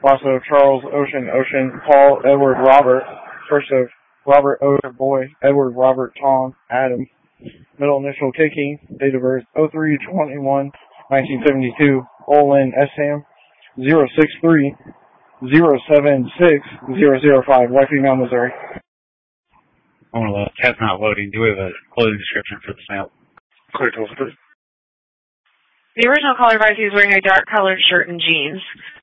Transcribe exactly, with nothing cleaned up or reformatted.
Last of Charles Ocean Ocean, Paul Edward Robert, first of Robert O. Boy, Edward Robert Tom Adam, middle initial K K, date of birth oh three twenty-one nineteen seventy-two, Olin S. Sam, zero six three zero seven six zero zero five, White Female, Missouri. I want to load. Cat's not loading. Do we have a clothing description for the male? Clear to The original caller advised he was wearing a dark colored shirt and jeans.